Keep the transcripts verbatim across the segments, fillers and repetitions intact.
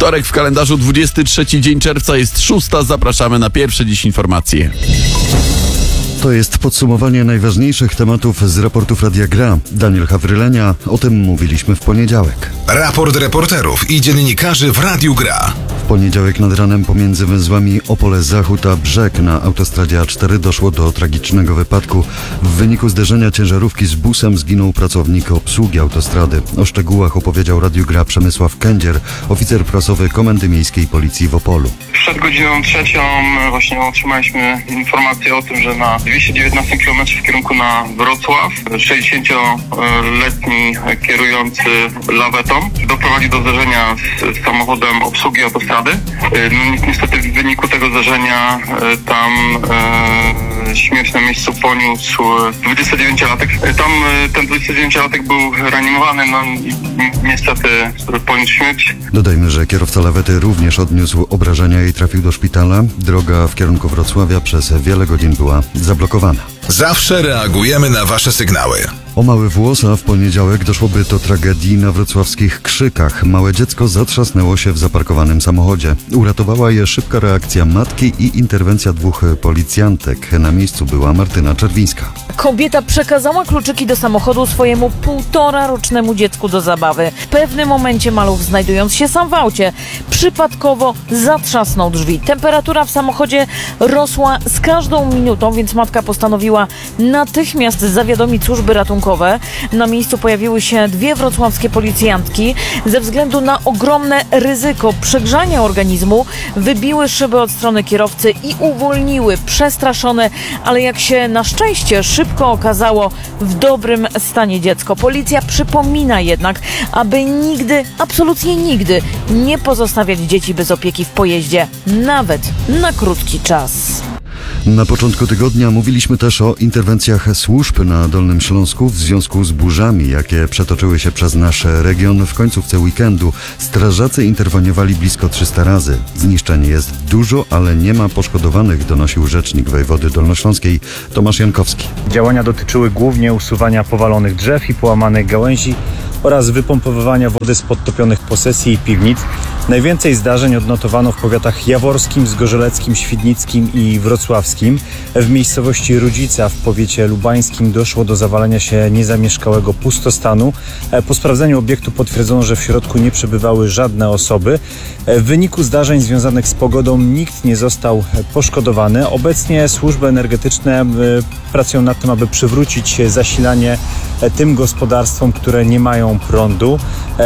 Wtorek w kalendarzu, dwudziesty trzeci dzień czerwca, jest szósta. Zapraszamy na pierwsze dziś informacje. To jest podsumowanie najważniejszych tematów z raportów Radia Gra. Daniel Hawrylenia, o tym mówiliśmy w poniedziałek. Raport reporterów i dziennikarzy w Radiu Gra. W poniedziałek nad ranem pomiędzy węzłami Opole-Zachód a Brzeg na autostradzie A cztery doszło do tragicznego wypadku. W wyniku zderzenia ciężarówki z busem zginął pracownik obsługi autostrady. O szczegółach opowiedział Radiu Gra Przemysław Kędzier, oficer prasowy Komendy Miejskiej Policji w Opolu. Przed godziną trzecią właśnie otrzymaliśmy informację o tym, że na dwieście dziewiętnaście kilometrów w kierunku na Wrocław sześćdziesięcioletni kierujący lawetą doprowadził do zderzenia z, z samochodem obsługi autostrady. No, niestety w wyniku tego zderzenia tam e, śmierć na miejscu poniósł dwudziestodziewięciolatek. Tam ten dwudziestodziewięciolatek był reanimowany, no i niestety poniósł śmierć. Dodajmy, że kierowca lawety również odniósł obrażenia i trafił do szpitala. Droga w kierunku Wrocławia przez wiele godzin była zablokowana. Zawsze reagujemy na wasze sygnały. O mały włos, a w poniedziałek doszłoby do tragedii na wrocławskich Krzykach. Małe dziecko zatrzasnęło się w zaparkowanym samochodzie. Uratowała je szybka reakcja matki i interwencja dwóch policjantek. Na miejscu była Martyna Czerwińska. Kobieta przekazała kluczyki do samochodu swojemu półtora rocznemu dziecku do zabawy. W pewnym momencie maluch, znajdując się sam w aucie, przypadkowo zatrzasnął drzwi. Temperatura w samochodzie rosła z każdą minutą, więc matka postanowiła natychmiast zawiadomić służby ratunkowe. Na miejscu pojawiły się dwie wrocławskie policjantki. Ze względu na ogromne ryzyko przegrzania organizmu wybiły szyby od strony kierowcy i uwolniły przestraszone, ale jak się na szczęście szybko okazało, w dobrym stanie dziecko. Policja przypomina jednak, aby nigdy, absolutnie nigdy nie pozostawiać dzieci bez opieki w pojeździe, nawet na krótki czas. Na początku tygodnia mówiliśmy też o interwencjach służb na Dolnym Śląsku w związku z burzami, jakie przetoczyły się przez nasz region w końcówce weekendu. Strażacy interweniowali blisko trzysta razy. Zniszczeń jest dużo, ale nie ma poszkodowanych, donosił rzecznik wojewody dolnośląskiej Tomasz Jankowski. Działania dotyczyły głównie usuwania powalonych drzew i połamanych gałęzi oraz wypompowywania wody z podtopionych posesji i piwnic. Najwięcej zdarzeń odnotowano w powiatach jaworskim, zgorzeleckim, świdnickim i wrocławskim. W miejscowości Rudzica w powiecie lubańskim doszło do zawalenia się niezamieszkałego pustostanu. Po sprawdzeniu obiektu potwierdzono, że w środku nie przebywały żadne osoby. W wyniku zdarzeń związanych z pogodą nikt nie został poszkodowany. Obecnie służby energetyczne pracują nad tym, aby przywrócić zasilanie tym gospodarstwom, które nie mają prądu.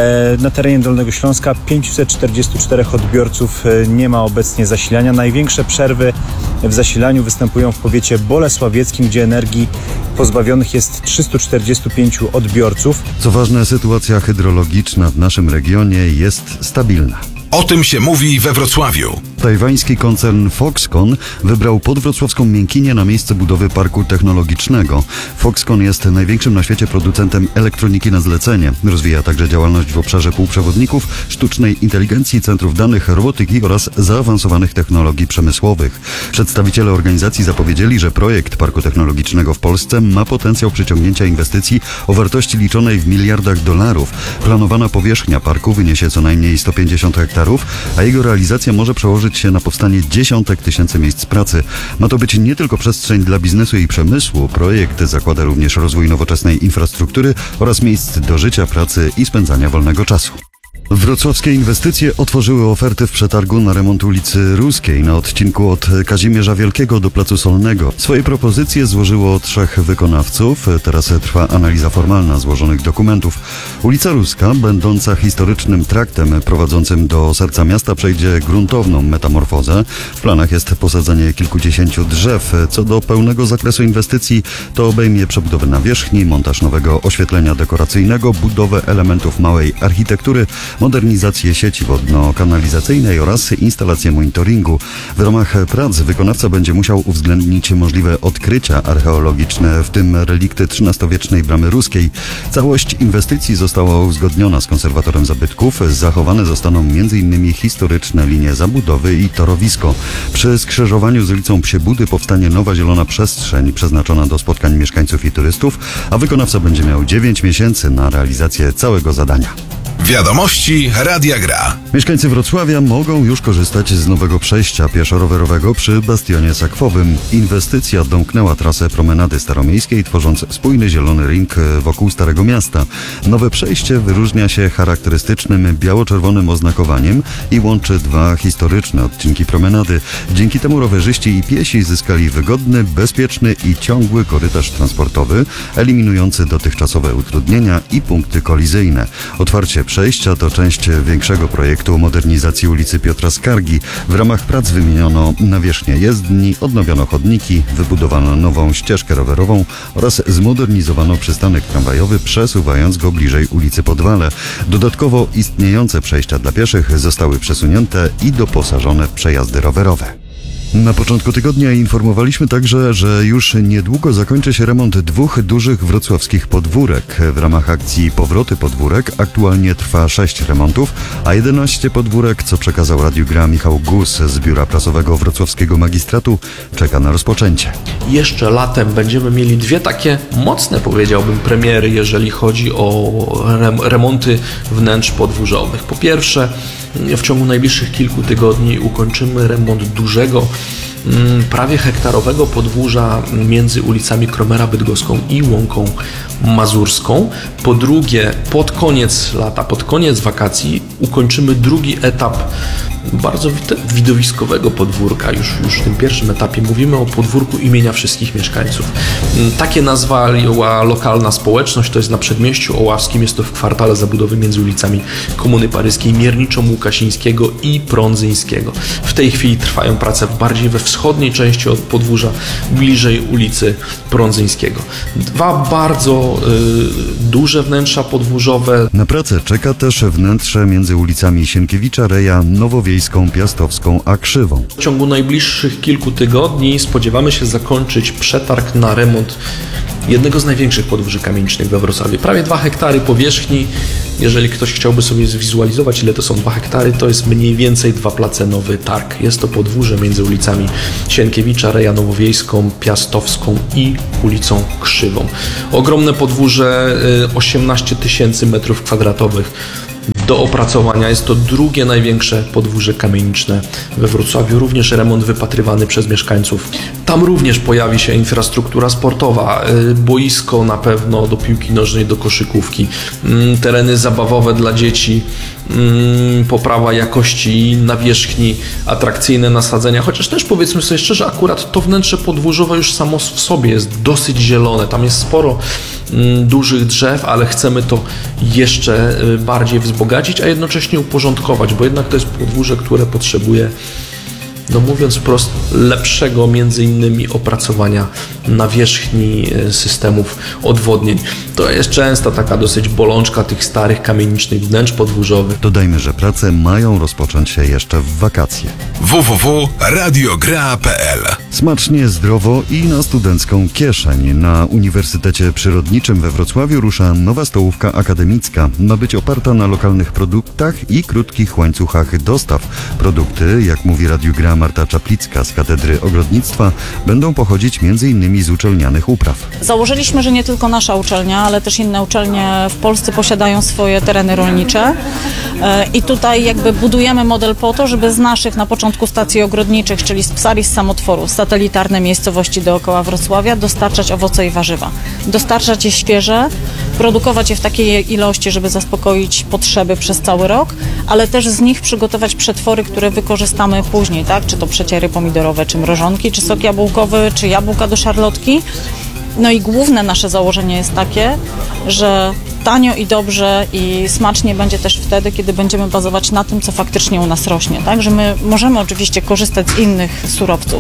Na terenie Dolnego Śląska pięćset czterdziestu czterech odbiorców nie ma obecnie zasilania. Największe przerwy w zasilaniu występują w powiecie bolesławieckim, gdzie energii pozbawionych jest trzystu czterdziestu pięciu odbiorców. Co ważne, sytuacja hydrologiczna w naszym regionie jest stabilna. O tym się mówi we Wrocławiu. Tajwański koncern Foxconn wybrał podwrocławską Miękinię na miejsce budowy parku technologicznego. Foxconn jest największym na świecie producentem elektroniki na zlecenie. Rozwija także działalność w obszarze półprzewodników, sztucznej inteligencji, centrów danych, robotyki oraz zaawansowanych technologii przemysłowych. Przedstawiciele organizacji zapowiedzieli, że projekt parku technologicznego w Polsce ma potencjał przyciągnięcia inwestycji o wartości liczonej w miliardach dolarów. Planowana powierzchnia parku wyniesie co najmniej sto pięćdziesiąt hektarów, a jego realizacja może przełożyć się na powstanie dziesiątek tysięcy miejsc pracy. Ma to być nie tylko przestrzeń dla biznesu i przemysłu. Projekt zakłada również rozwój nowoczesnej infrastruktury oraz miejsc do życia, pracy i spędzania wolnego czasu. Wrocławskie inwestycje otworzyły oferty w przetargu na remont ulicy Ruskiej na odcinku od Kazimierza Wielkiego do Placu Solnego. Swoje propozycje złożyło trzech wykonawców. Teraz trwa analiza formalna złożonych dokumentów. Ulica Ruska, będąca historycznym traktem prowadzącym do serca miasta, przejdzie gruntowną metamorfozę. W planach jest posadzenie kilkudziesięciu drzew. Co do pełnego zakresu inwestycji, to obejmie przebudowę nawierzchni, montaż nowego oświetlenia dekoracyjnego, budowę elementów małej architektury, modernizację sieci wodno-kanalizacyjnej oraz instalację monitoringu. W ramach prac wykonawca będzie musiał uwzględnić możliwe odkrycia archeologiczne, w tym relikty trzynastowiecznej Bramy Ruskiej. Całość inwestycji została uzgodniona z konserwatorem zabytków. Zachowane zostaną między innymi historyczne linie zabudowy i torowisko. Przy skrzyżowaniu z ulicą Psiebudy powstanie nowa zielona przestrzeń przeznaczona do spotkań mieszkańców i turystów, a wykonawca będzie miał dziewięć miesięcy na realizację całego zadania. Wiadomości Radia Gra. Mieszkańcy Wrocławia mogą już korzystać z nowego przejścia pieszo-rowerowego przy Bastionie Sakwowym. Inwestycja domknęła trasę promenady staromiejskiej, tworząc spójny zielony ring wokół Starego Miasta. Nowe przejście wyróżnia się charakterystycznym biało-czerwonym oznakowaniem i łączy dwa historyczne odcinki promenady. Dzięki temu rowerzyści i piesi zyskali wygodny, bezpieczny i ciągły korytarz transportowy, eliminujący dotychczasowe utrudnienia i punkty kolizyjne. Otwarcie przejścia to część większego projektu modernizacji ulicy Piotra Skargi. W ramach prac wymieniono nawierzchnię jezdni, odnowiono chodniki, wybudowano nową ścieżkę rowerową oraz zmodernizowano przystanek tramwajowy, przesuwając go bliżej ulicy Podwale. Dodatkowo istniejące przejścia dla pieszych zostały przesunięte i doposażone w przejazdy rowerowe. Na początku tygodnia informowaliśmy także, że już niedługo zakończy się remont dwóch dużych wrocławskich podwórek. W ramach akcji Powroty Podwórek aktualnie trwa sześć remontów, a jedenaście podwórek, co przekazał Radiu Gra Michał Gus z Biura Prasowego Wrocławskiego Magistratu, czeka na rozpoczęcie. Jeszcze latem będziemy mieli dwie takie mocne, powiedziałbym, premiery, jeżeli chodzi o rem- remonty wnętrz podwórzowych. Po pierwsze, w ciągu najbliższych kilku tygodni ukończymy remont dużego, prawie hektarowego podwórza między ulicami Kromera Bydgoską i Łąką Mazurską. Po drugie, pod koniec lata, pod koniec wakacji ukończymy drugi etap bardzo widowiskowego podwórka. Już, już w tym pierwszym etapie mówimy o podwórku imienia wszystkich mieszkańców. Takie nazwała lokalna społeczność, to jest na Przedmieściu Oławskim, jest to w kwartale zabudowy między ulicami Komuny Paryskiej, Mierniczo-Łukasińskiego i Prądzyńskiego. W tej chwili trwają prace bardziej we wschodniej części od podwórza, bliżej ulicy Prądzyńskiego. Dwa bardzo y, duże wnętrza podwórzowe. Na pracę czeka też wnętrze między ulicami Sienkiewicza, Reja, Nowowiejską, Piastowską a Krzywą. W ciągu najbliższych kilku tygodni spodziewamy się zakończyć przetarg na remont jednego z największych podwórzy kamienicznych we Wrocławiu. Prawie dwa hektary powierzchni. Jeżeli ktoś chciałby sobie zwizualizować, ile to są dwa hektary, to jest mniej więcej dwa place Nowy Targ. Jest to podwórze między ulicami Sienkiewicza, Reja, Nowowiejską, Piastowską i ulicą Krzywą. Ogromne podwórze, osiemnaście tysięcy metrów kwadratowych. Do opracowania. Jest to drugie największe podwórze kamieniczne we Wrocławiu. Również remont wypatrywany przez mieszkańców. Tam również pojawi się infrastruktura sportowa, boisko na pewno do piłki nożnej, do koszykówki, tereny zabawowe dla dzieci, poprawa jakości nawierzchni, atrakcyjne nasadzenia, chociaż też powiedzmy sobie szczerze, akurat to wnętrze podwórzowe już samo w sobie jest dosyć zielone. Tam jest sporo dużych drzew, ale chcemy to jeszcze bardziej wzbogacić, a jednocześnie uporządkować, bo jednak to jest podwórze, które potrzebuje, no mówiąc wprost, lepszego między innymi opracowania nawierzchni systemów odwodnień. To jest często taka dosyć bolączka tych starych kamienicznych wnętrz podwórzowych. Dodajmy, że prace mają rozpocząć się jeszcze w wakacje. w w w kropka radiogra kropka p l Smacznie, zdrowo i na studencką kieszeń. Na Uniwersytecie Przyrodniczym we Wrocławiu rusza nowa stołówka akademicka. Ma być oparta na lokalnych produktach i krótkich łańcuchach dostaw. Produkty, jak mówi Radiu Gra Marta Czaplicka z Katedry Ogrodnictwa, będą pochodzić między innymi z uczelnianych upraw. Założyliśmy, że nie tylko nasza uczelnia, ale też inne uczelnie w Polsce posiadają swoje tereny rolnicze i tutaj jakby budujemy model po to, żeby z naszych na początku stacji ogrodniczych, czyli z Psaris Samotworu, satelitarne miejscowości dookoła Wrocławia, dostarczać owoce i warzywa. Dostarczać je świeże, produkować je w takiej ilości, żeby zaspokoić potrzeby przez cały rok, ale też z nich przygotować przetwory, które wykorzystamy później, tak? Czy to przeciery pomidorowe, czy mrożonki, czy sok jabłkowy, czy jabłka do szarlotki. No i główne nasze założenie jest takie, że tanio i dobrze i smacznie będzie też wtedy, kiedy będziemy bazować na tym, co faktycznie u nas rośnie, tak? Że my możemy oczywiście korzystać z innych surowców,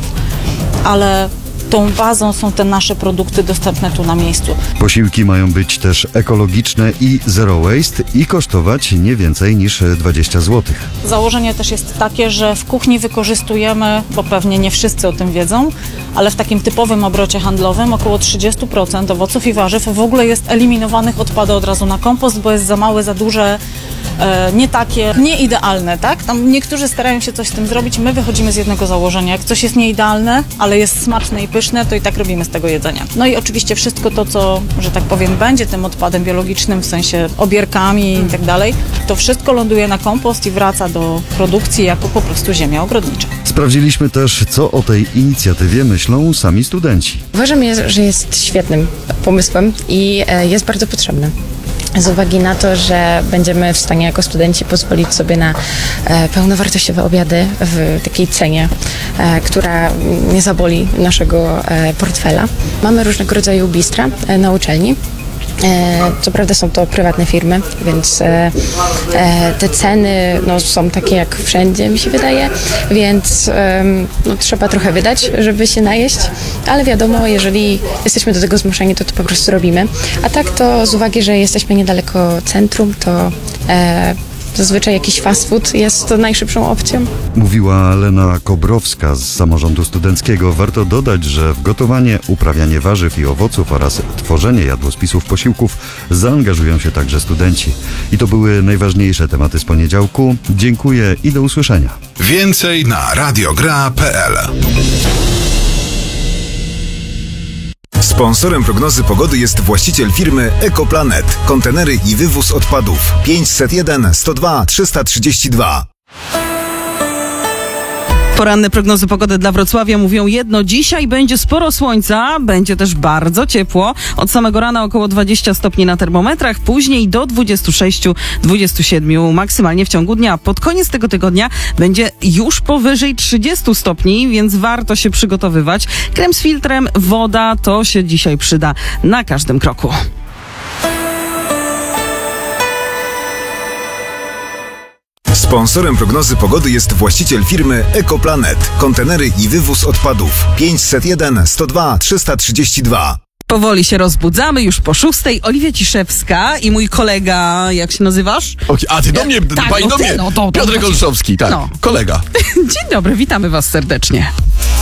ale tą bazą są te nasze produkty dostępne tu na miejscu. Posiłki mają być też ekologiczne i zero waste i kosztować nie więcej niż dwadzieścia złotych. Założenie też jest takie, że w kuchni wykorzystujemy, bo pewnie nie wszyscy o tym wiedzą, ale w takim typowym obrocie handlowym około trzydzieści procent owoców i warzyw w ogóle jest eliminowanych, odpada od razu na kompost, bo jest za małe, za duże, e, nie takie, nieidealne, tak? Tam niektórzy starają się coś z tym zrobić, my wychodzimy z jednego założenia. Jak coś jest nieidealne, ale jest smaczne i pyszne, pyszne, to i tak robimy z tego jedzenie. No i oczywiście wszystko to, co, że tak powiem, będzie tym odpadem biologicznym, w sensie obierkami i tak dalej, to wszystko ląduje na kompost i wraca do produkcji jako po prostu ziemia ogrodnicza. Sprawdziliśmy też, co o tej inicjatywie myślą sami studenci. Uważam, że jest świetnym pomysłem i jest bardzo potrzebny. Z uwagi na to, że będziemy w stanie jako studenci pozwolić sobie na e, pełnowartościowe obiady w takiej cenie, e, która nie zaboli naszego e, portfela. Mamy różnego rodzaju bistra e, na uczelni. E, co prawda są to prywatne firmy, więc e, e, te ceny no, są takie jak wszędzie, mi się wydaje, więc e, no, trzeba trochę wydać, żeby się najeść, ale wiadomo, jeżeli jesteśmy do tego zmuszeni, to to po prostu robimy. A tak to z uwagi, że jesteśmy niedaleko centrum, to e, zazwyczaj jakiś fast food jest najszybszą opcją. Mówiła Lena Kobrowska z samorządu studenckiego. Warto dodać, że w gotowanie, uprawianie warzyw i owoców oraz tworzenie jadłospisów posiłków zaangażują się także studenci. I to były najważniejsze tematy z poniedziałku. Dziękuję i do usłyszenia. Więcej na radiogra kropka p l. Sponsorem prognozy pogody jest właściciel firmy Ekoplanet. Kontenery i wywóz odpadów. pięćset jeden sto dwa trzysta trzydzieści dwa. Poranne prognozy pogody dla Wrocławia mówią jedno. Dzisiaj będzie sporo słońca, będzie też bardzo ciepło. Od samego rana około dwadzieścia stopni na termometrach, później do dwudziestu sześciu dwudziestu siedmiu maksymalnie w ciągu dnia. Pod koniec tego tygodnia będzie już powyżej trzydziestu stopni, więc warto się przygotowywać. Krem z filtrem, woda, to się dzisiaj przyda na każdym kroku. Sponsorem prognozy pogody jest właściciel firmy Ekoplanet. Kontenery i wywóz odpadów. pięćset jeden sto dwa trzysta trzydzieści dwa. Powoli się rozbudzamy, już po szóstej. Oliwia Ciszewska i mój kolega, jak się nazywasz? Okay, a ty do mnie, tak, pani no do ty, mnie. no to- to- Piotrek Olszowski, tak, No. kolega. Dzień dobry, witamy was serdecznie.